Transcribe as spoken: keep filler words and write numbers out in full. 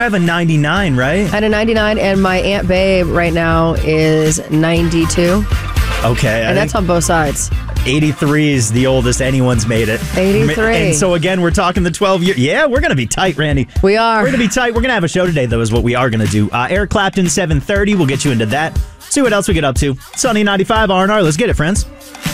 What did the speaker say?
I have a ninety-nine, right? I had a ninety-nine, and my Aunt Babe right now is ninety-two. Okay. And that's on both sides. eighty-three is the oldest anyone's made it. eighty-three. And so, again, we're talking the twelve year. Yeah, we're going to be tight, Randy. We are. We're going to be tight. We're going to have a show today, though, is what we are going to do. Uh, Eric Clapton, seven thirty. We'll get you into that. See what else we get up to. Sunny ninety-five R and R. Let's get it, friends.